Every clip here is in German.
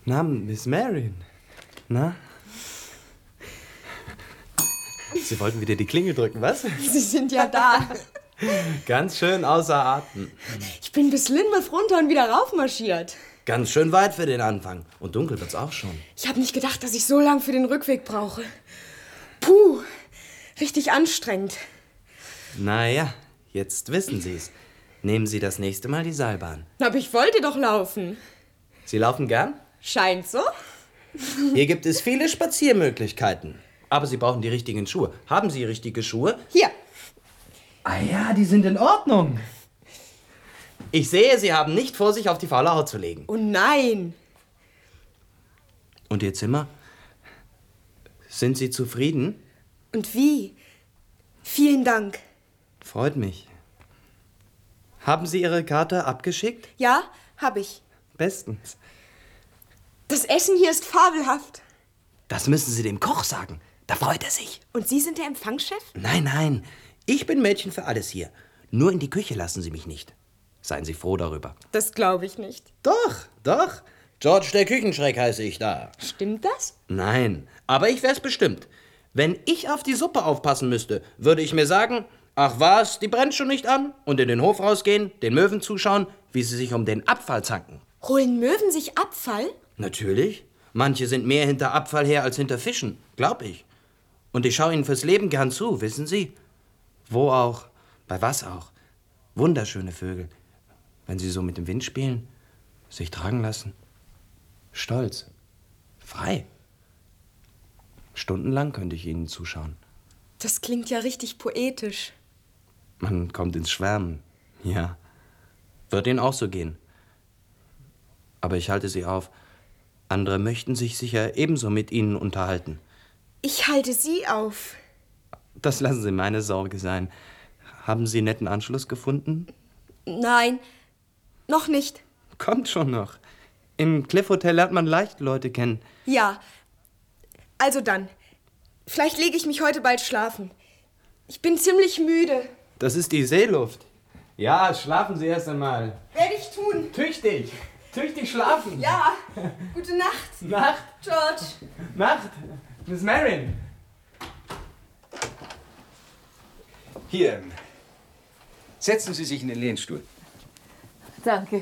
Na, Miss Marion. Na? Sie wollten wieder die Klingel drücken, was? Sie sind ja da. Ganz schön außer Atem. Ich bin bis Lynmouth runter und wieder raufmarschiert. Ganz schön weit für den Anfang. Und dunkel wird's auch schon. Ich habe nicht gedacht, dass ich so lang für den Rückweg brauche. Puh, richtig anstrengend. Naja, jetzt wissen Sie's. Nehmen Sie das nächste Mal die Seilbahn. Aber ich wollte doch laufen. Sie laufen gern? Scheint so. Hier gibt es viele Spaziermöglichkeiten. Aber Sie brauchen die richtigen Schuhe. Haben Sie richtige Schuhe? Hier. Ah ja, die sind in Ordnung. Ich sehe, Sie haben nicht vor, sich auf die faule Haut zu legen. Oh nein. Und Ihr Zimmer? Sind Sie zufrieden? Und wie? Vielen Dank. Freut mich. Haben Sie Ihre Karte abgeschickt? Ja, habe ich. Bestens. Das Essen hier ist fabelhaft. Das müssen Sie dem Koch sagen. Da freut er sich. Und Sie sind der Empfangschef? Nein, nein. Ich bin Mädchen für alles hier. Nur in die Küche lassen Sie mich nicht. Seien Sie froh darüber. Das glaube ich nicht. Doch. George der Küchenschreck heiße ich da. Stimmt das? Nein, aber ich wär's bestimmt. Wenn ich auf die Suppe aufpassen müsste, würde ich mir sagen, ach was, die brennt schon nicht an, und in den Hof rausgehen, den Möwen zuschauen, wie sie sich um den Abfall zanken. Holen Möwen sich Abfall? Natürlich. Manche sind mehr hinter Abfall her als hinter Fischen, glaub ich. Und ich schaue ihnen fürs Leben gern zu, wissen Sie? Wo auch, bei was auch. Wunderschöne Vögel. Wenn sie so mit dem Wind spielen, sich tragen lassen. Stolz. Frei. Stundenlang könnte ich ihnen zuschauen. Das klingt ja richtig poetisch. Man kommt ins Schwärmen, ja. Wird Ihnen auch so gehen. Aber ich halte Sie auf. Andere möchten sich sicher ebenso mit Ihnen unterhalten. Ich halte Sie auf. Das lassen Sie meine Sorge sein. Haben Sie netten Anschluss gefunden? Nein, noch nicht. Kommt schon noch. Im Cliff Hotel lernt man leicht Leute kennen. Ja, also dann. Vielleicht lege ich mich heute bald schlafen. Ich bin ziemlich müde. Das ist die Seeluft. Ja, schlafen Sie erst einmal. Werde ich tun. Tüchtig. Tüchtig schlafen. Ja, gute Nacht. Nacht. George. Nacht. Miss Marion. Hier. Setzen Sie sich in den Lehnstuhl. Danke.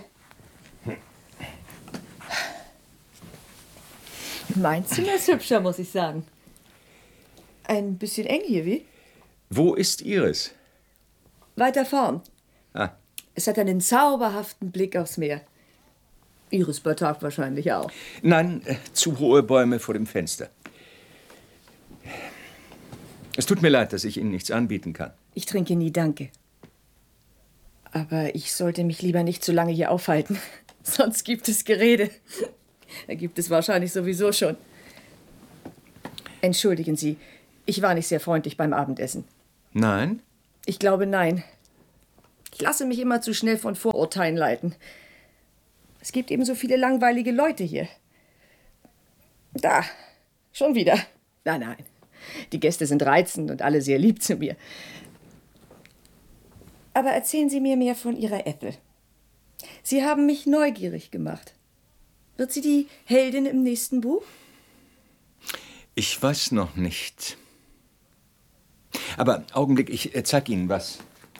Mein Zimmer ist hübscher, muss ich sagen. Ein bisschen eng hier, wie? Wo ist Ihres? Weiter vorn. Ah, Es hat einen zauberhaften Blick aufs Meer. Ihres bei Tag wahrscheinlich auch. nein, zu hohe Bäume vor dem Fenster. Es tut mir leid, dass ich Ihnen nichts anbieten kann. Ich trinke nie, danke. Aber ich sollte mich lieber nicht zu lange hier aufhalten. Sonst gibt es Gerede. Da gibt es wahrscheinlich sowieso schon. Entschuldigen Sie, ich war nicht sehr freundlich beim Abendessen. Nein? Ich glaube, nein. Ich lasse mich immer zu schnell von Vorurteilen leiten. Es gibt eben so viele langweilige Leute hier. Da, schon wieder. Nein. Die Gäste sind reizend und alle sehr lieb zu mir. Aber erzählen Sie mir mehr von Ihrer Ethel. Sie haben mich neugierig gemacht. Wird sie die Heldin im nächsten Buch? Ich weiß noch nicht. Aber Augenblick, ich zeig Ihnen was.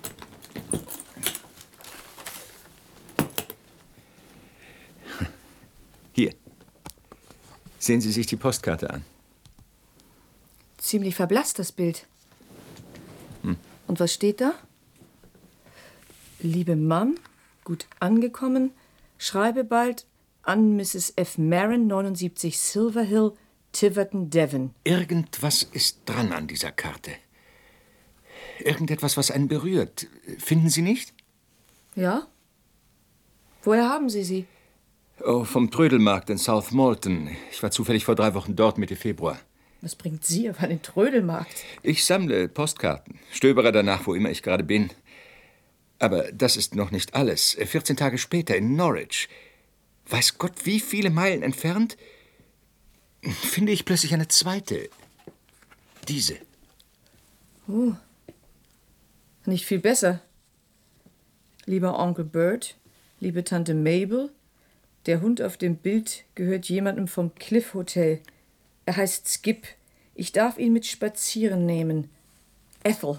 Hier. Sehen Sie sich die Postkarte an. Ziemlich verblasst, das Bild. Und was steht da? Liebe Mom, gut angekommen, schreibe bald an Mrs. F. Marin, 79 Silver Hill, Tiverton, Devon. Irgendwas ist dran an dieser Karte. Irgendetwas, was einen berührt. Finden Sie nicht? Ja? Woher haben Sie sie? Oh, vom Trödelmarkt in South Molton. Ich war zufällig vor 3 Wochen dort, Mitte Februar. Was bringt Sie auf einen Trödelmarkt? Ich sammle Postkarten, stöbere danach, wo immer ich gerade bin. Aber das ist noch nicht alles. 14 Tage später in Norwich, weiß Gott wie viele Meilen entfernt, finde ich plötzlich eine zweite. Diese. Oh, nicht viel besser. Lieber Onkel Bert, liebe Tante Mabel, Der Hund auf dem Bild gehört jemandem vom Cliff Hotel. Er heißt Skip. Ich darf ihn mit spazieren nehmen. Ethel.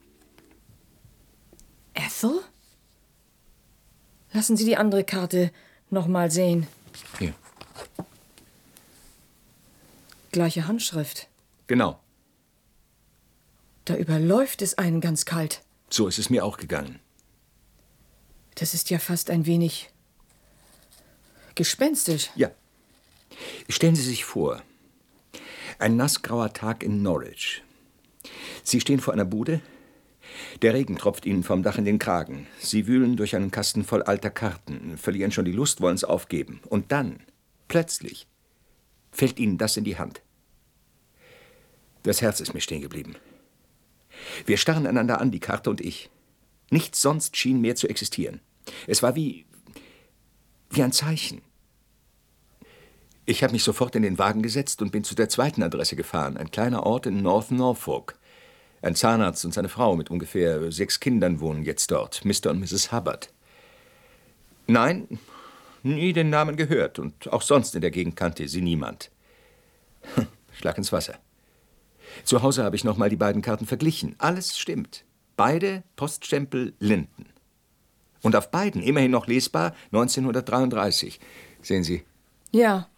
Ethel? Lassen Sie die andere Karte noch mal sehen. Hier. Gleiche Handschrift. Genau. Da überläuft es einen ganz kalt. So ist es mir auch gegangen. Das ist ja fast ein wenig gespenstisch. Ja. Stellen Sie sich vor, ein nassgrauer Tag in Norwich. Sie stehen vor einer Bude. Der Regen tropft Ihnen vom Dach in den Kragen. Sie wühlen durch einen Kasten voll alter Karten, verlieren schon die Lust, wollen es aufgeben. Und dann, plötzlich, fällt Ihnen das in die Hand. Das Herz ist mir stehen geblieben. Wir starren einander an, die Karte und ich. Nichts sonst schien mehr zu existieren. Es war wie ein Zeichen. Ich habe mich sofort in den Wagen gesetzt und bin zu der zweiten Adresse gefahren, ein kleiner Ort in North Norfolk. Ein Zahnarzt und seine Frau mit ungefähr 6 Kindern wohnen jetzt dort, Mr. und Mrs. Hubbard. Nein, nie den Namen gehört und auch sonst in der Gegend kannte sie niemand. Schlag ins Wasser. Zu Hause habe ich noch mal die beiden Karten verglichen. Alles stimmt. Beide Poststempel Linden. Und auf beiden immerhin noch lesbar 1933. Sehen Sie? Ja.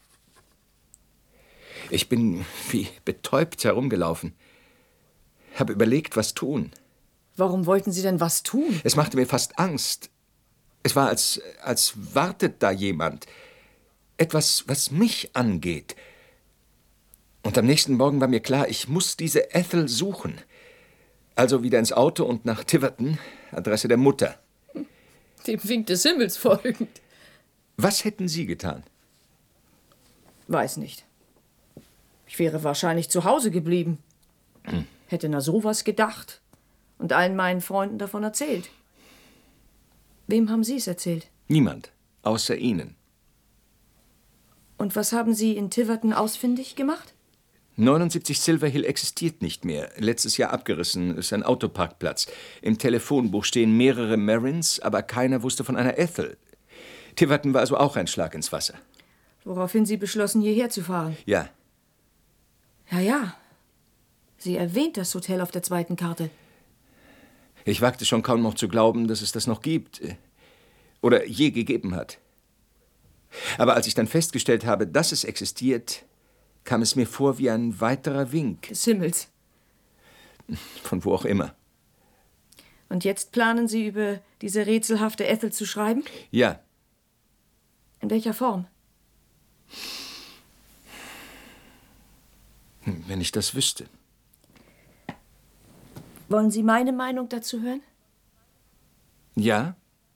Ich bin wie betäubt herumgelaufen. Habe überlegt, was tun. Warum wollten Sie denn was tun? Es machte mir fast Angst. Es war, als wartet da jemand. Etwas, was mich angeht. Und am nächsten Morgen war mir klar, ich muss diese Ethel suchen. Also wieder ins Auto und nach Tiverton, Adresse der Mutter. Dem Wink des Himmels folgend. Was hätten Sie getan? Weiß nicht. Ich wäre wahrscheinlich zu Hause geblieben. Hätte na sowas gedacht und allen meinen Freunden davon erzählt. Wem haben Sie es erzählt? Niemand, außer Ihnen. Und was haben Sie in Tiverton ausfindig gemacht? 79 Silver Hill existiert nicht mehr. Letztes Jahr abgerissen, ist ein Autoparkplatz. Im Telefonbuch stehen mehrere Marins, aber keiner wusste von einer Ethel. Tiverton war also auch ein Schlag ins Wasser. Woraufhin Sie beschlossen, hierher zu fahren. Ja. Ja. Sie erwähnt das Hotel auf der zweiten Karte. Ich wagte schon kaum noch zu glauben, dass es das noch gibt. Oder je gegeben hat. Aber als ich dann festgestellt habe, dass es existiert, kam es mir vor wie ein weiterer Wink. Des Himmels. Von wo auch immer. Und jetzt planen Sie, über diese rätselhafte Ethel zu schreiben? Ja. In welcher Form? Wenn ich das wüsste. Wollen Sie meine Meinung dazu hören? Ja?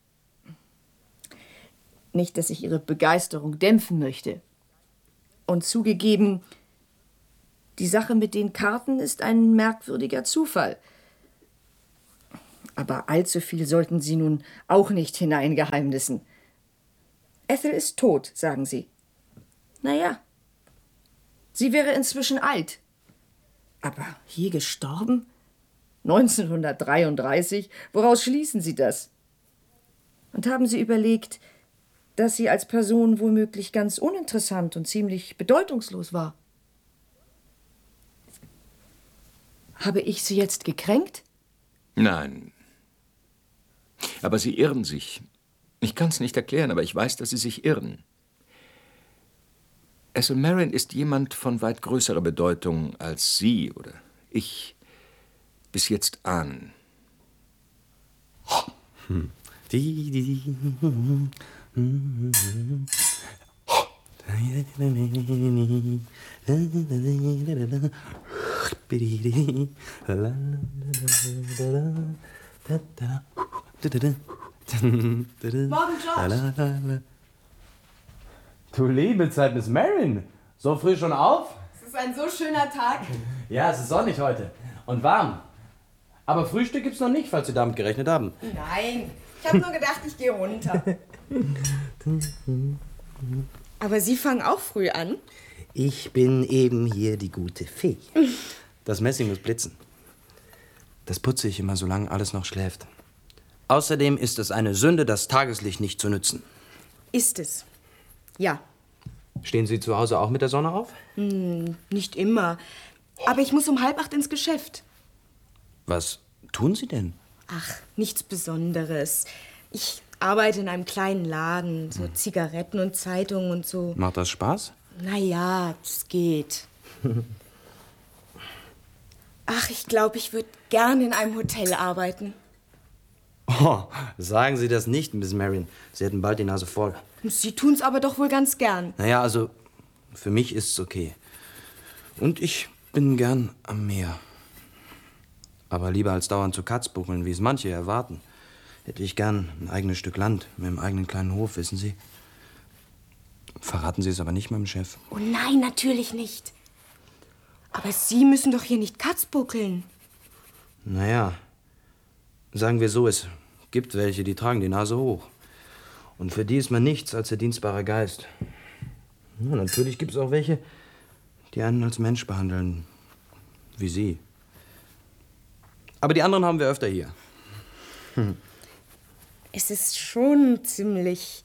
Nicht, dass ich Ihre Begeisterung dämpfen möchte. Und zugegeben, die Sache mit den Karten ist ein merkwürdiger Zufall. Aber allzu viel sollten Sie nun auch nicht hineingeheimnissen. Ethel ist tot, sagen Sie. Naja, sie wäre inzwischen alt. Aber hier gestorben? 1933? Woraus schließen Sie das? Und haben Sie überlegt, dass sie als Person womöglich ganz uninteressant und ziemlich bedeutungslos war? Habe ich Sie jetzt gekränkt? Nein. Aber Sie irren sich. Ich kann es nicht erklären, aber ich weiß, dass Sie sich irren. Ethel Merrin ist jemand von weit größerer Bedeutung, als Sie oder ich bis jetzt ahnen. Morgen, George. Du liebe Zeit, Miss Merrin. So früh schon auf? Es ist ein so schöner Tag. Ja, es ist sonnig heute. Und warm. Aber Frühstück gibt's noch nicht, falls Sie damit gerechnet haben. Nein, ich habe nur gedacht, ich gehe runter. Aber Sie fangen auch früh an? Ich bin eben hier die gute Fee. Das Messing muss blitzen. Das putze ich immer, solange alles noch schläft. Außerdem ist es eine Sünde, das Tageslicht nicht zu nützen. Ist es. Ja. Stehen Sie zu Hause auch mit der Sonne auf? Nicht immer. Aber ich muss um 7:30 ins Geschäft. Was tun Sie denn? Ach, nichts Besonderes. Ich arbeite in einem kleinen Laden. So Zigaretten und Zeitungen und so. Macht das Spaß? Naja, es geht. Ach, ich glaube, ich würde gern in einem Hotel arbeiten. Oh, sagen Sie das nicht, Miss Marion. Sie hätten bald die Nase voll. Sie tun's aber doch wohl ganz gern. Naja, also, für mich ist es okay. Und ich bin gern am Meer. Aber lieber als dauernd zu Katzbuckeln, wie es manche erwarten, hätte ich gern ein eigenes Stück Land mit einem eigenen kleinen Hof, wissen Sie? Verraten Sie es aber nicht meinem Chef. Oh nein, natürlich nicht. Aber Sie müssen doch hier nicht Katzbuckeln. Naja, sagen wir so, es gibt welche, die tragen die Nase hoch. Und für die ist man nichts als der dienstbare Geist. Ja, natürlich gibt es auch welche, die einen als Mensch behandeln, wie Sie. Aber die anderen haben wir öfter hier. Es ist schon ziemlich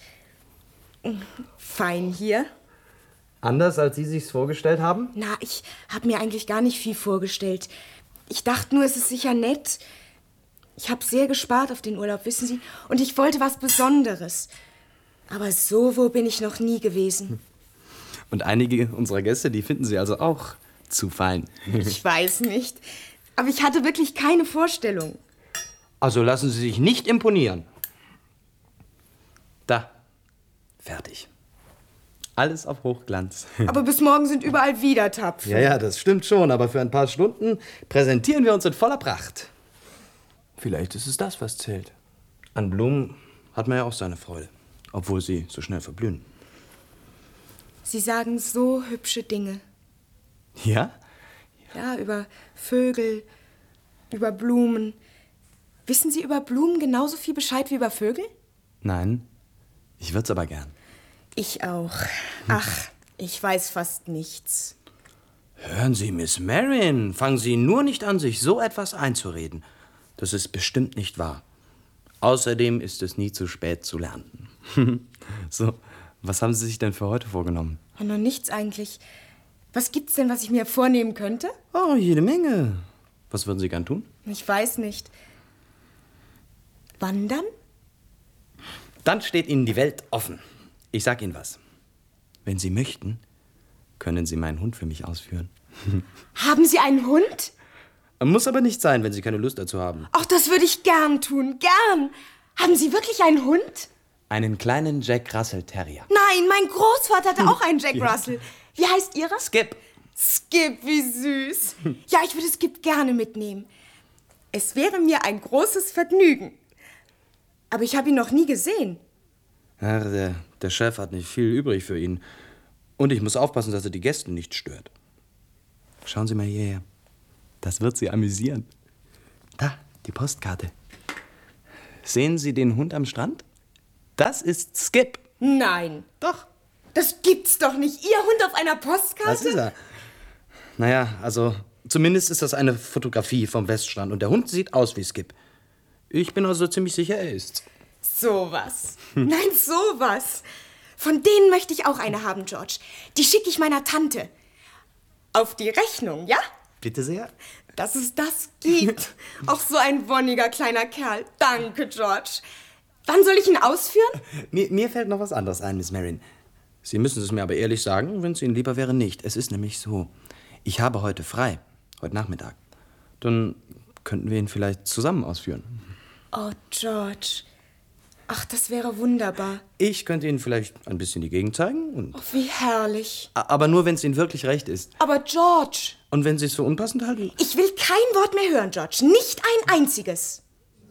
fein hier. Anders, als Sie sich's vorgestellt haben? Na, ich habe mir eigentlich gar nicht viel vorgestellt. Ich dachte nur, es ist sicher nett. Ich habe sehr gespart auf den Urlaub, wissen Sie? Und ich wollte was Besonderes. Aber so wo bin ich noch nie gewesen. Und einige unserer Gäste, die finden Sie also auch zu fein. Ich weiß nicht. Aber ich hatte wirklich keine Vorstellung. Also lassen Sie sich nicht imponieren. Da. Fertig. Alles auf Hochglanz. Aber bis morgen sind überall wieder Tapfen. Ja, das stimmt schon, aber für ein paar Stunden präsentieren wir uns in voller Pracht. Vielleicht ist es das, was zählt. An Blumen hat man ja auch seine Freude, obwohl sie so schnell verblühen. Sie sagen so hübsche Dinge. Ja? Ja, über Vögel, über Blumen. Wissen Sie über Blumen genauso viel Bescheid wie über Vögel? Nein, ich würd's aber gern. Ich auch. Ach, ich weiß fast nichts. Hören Sie, Miss Marion, fangen Sie nur nicht an, sich so etwas einzureden. Das ist bestimmt nicht wahr. Außerdem ist es nie zu spät zu lernen. So, was haben Sie sich denn für heute vorgenommen? Oh, noch nichts eigentlich. Was gibt's denn, was ich mir vornehmen könnte? Oh, jede Menge. Was würden Sie gern tun? Ich weiß nicht. Wandern? Dann steht Ihnen die Welt offen. Ich sag Ihnen was. Wenn Sie möchten, können Sie meinen Hund für mich ausführen. Haben Sie einen Hund? Muss aber nicht sein, wenn Sie keine Lust dazu haben. Ach, das würde ich gern tun. Gern. Haben Sie wirklich einen Hund? Einen kleinen Jack Russell Terrier. Nein, mein Großvater hatte auch einen Jack Russell. Wie heißt Ihrer? Skip. Skip, wie süß. Ja, ich würde Skip gerne mitnehmen. Es wäre mir ein großes Vergnügen. Aber ich habe ihn noch nie gesehen. Ach, der Chef hat nicht viel übrig für ihn. Und ich muss aufpassen, dass er die Gäste nicht stört. Schauen Sie mal hierher. Das wird Sie amüsieren. Da, die Postkarte. Sehen Sie den Hund am Strand? Das ist Skip. Nein. Doch. Das gibt's doch nicht. Ihr Hund auf einer Postkarte? Das ist er. Naja, also zumindest ist das eine Fotografie vom Weststrand. Und der Hund sieht aus wie Skip. Ich bin also ziemlich sicher, er ist's. Sowas. Nein, sowas. Von denen möchte ich auch eine haben, George. Die schicke ich meiner Tante. Auf die Rechnung, ja? Bitte sehr. Dass es das gibt. Auch so ein wonniger kleiner Kerl. Danke, George. Wann soll ich ihn ausführen? Mir fällt noch was anderes ein, Miss Marion. Sie müssen es mir aber ehrlich sagen, wenn es Ihnen lieber wäre, nicht. Es ist nämlich so, ich habe heute frei, heute Nachmittag. Dann könnten wir ihn vielleicht zusammen ausführen. Oh, George. Ach, das wäre wunderbar. Ich könnte Ihnen vielleicht ein bisschen die Gegend zeigen. Und Oh, wie herrlich. aber nur, wenn es Ihnen wirklich recht ist. Aber, George, Und wenn Sie es für unpassend halten? ich will kein Wort mehr hören, George. Nicht ein einziges.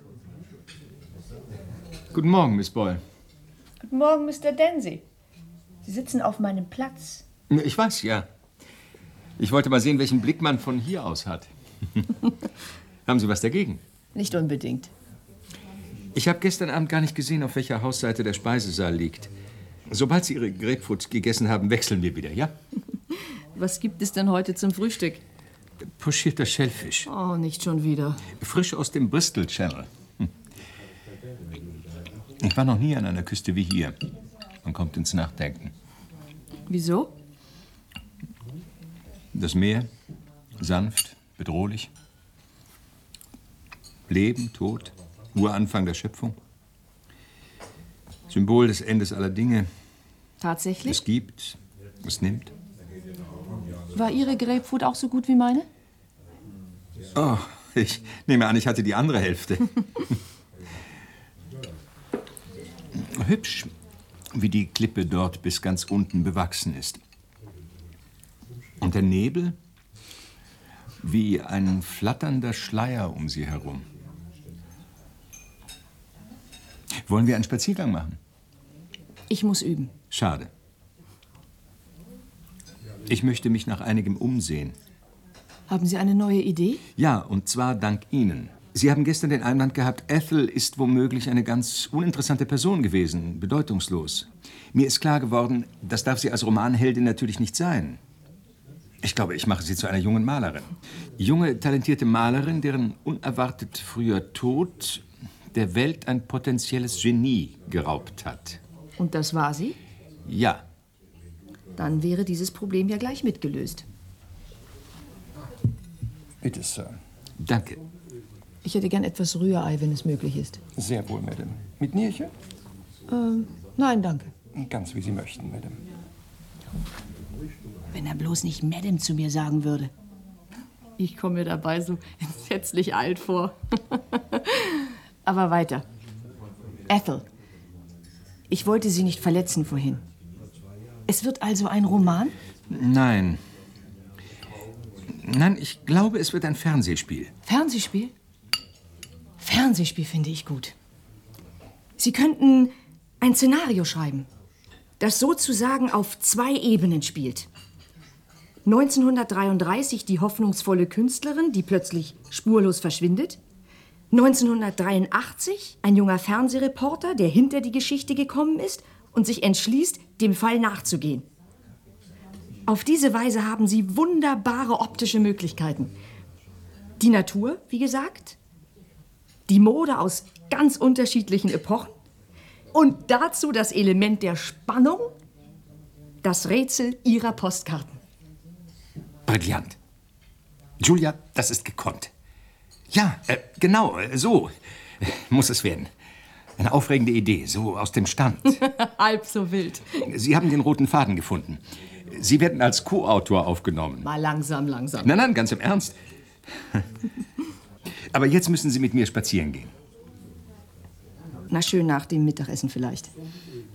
Guten Morgen, Miss Boyle. Guten Morgen, Mr. Dancy. Sie sitzen auf meinem Platz. Ich weiß, ja. Ich wollte mal sehen, welchen Blick man von hier aus hat. Haben Sie was dagegen? Nicht unbedingt. Ich habe gestern Abend gar nicht gesehen, auf welcher Hausseite der Speisesaal liegt. Sobald Sie Ihre Grapefruits gegessen haben, wechseln wir wieder, ja? Was gibt es denn heute zum Frühstück? Pochierter Schellfisch. Oh, nicht schon wieder. Frisch aus dem Bristol Channel. Ich war noch nie an einer Küste wie hier. Man kommt ins Nachdenken. Wieso? Das Meer, sanft, bedrohlich. Leben, Tod, Uranfang der Schöpfung. Symbol des Endes aller Dinge. Tatsächlich? Es gibt, es nimmt. War Ihre Grapefruit auch so gut wie meine? Oh, ich nehme an, ich hatte die andere Hälfte. Hübsch, wie die Klippe dort bis ganz unten bewachsen ist. Und der Nebel, wie ein flatternder Schleier um sie herum. Wollen wir einen Spaziergang machen? Ich muss üben. Schade. Ich möchte mich nach einigem umsehen. Haben Sie eine neue Idee? Ja, und zwar dank Ihnen. Sie haben gestern den Einwand gehabt, Ethel ist womöglich eine ganz uninteressante Person gewesen, bedeutungslos. Mir ist klar geworden, das darf sie als Romanheldin natürlich nicht sein. Ich glaube, ich mache sie zu einer jungen Malerin. Junge, talentierte Malerin, deren unerwartet früher Tod der Welt ein potenzielles Genie geraubt hat. Und das war sie? Ja. Dann wäre dieses Problem ja gleich mitgelöst. Bitte, Sir. Danke. Ich hätte gern etwas Rührei, wenn es möglich ist. Sehr wohl, Madame. Mit Nierchen? Nein, danke. Ganz wie Sie möchten, Madame. Wenn er bloß nicht Madame zu mir sagen würde. Ich komme mir dabei so entsetzlich alt vor. Aber weiter. Ethel. Ich wollte Sie nicht verletzen vorhin. Es wird also ein Roman? Nein. Nein, ich glaube, es wird ein Fernsehspiel. Fernsehspiel? Fernsehspiel finde ich gut. Sie könnten ein Szenario schreiben, das sozusagen auf 2 Ebenen spielt. 1933 die hoffnungsvolle Künstlerin, die plötzlich spurlos verschwindet. 1983 ein junger Fernsehreporter, der hinter die Geschichte gekommen ist und sich entschließt, dem Fall nachzugehen. Auf diese Weise haben Sie wunderbare optische Möglichkeiten. Die Natur, wie gesagt, die Mode aus ganz unterschiedlichen Epochen und dazu das Element der Spannung, das Rätsel Ihrer Postkarten. Brillant. Julia, das ist gekonnt. Ja, genau, so muss es werden. Eine aufregende Idee, so aus dem Stand. Halb so wild. Sie haben den roten Faden gefunden. Sie werden als Co-Autor aufgenommen. Mal langsam, langsam. Nein, ganz im Ernst. Aber jetzt müssen Sie mit mir spazieren gehen. Na schön, nach dem Mittagessen vielleicht.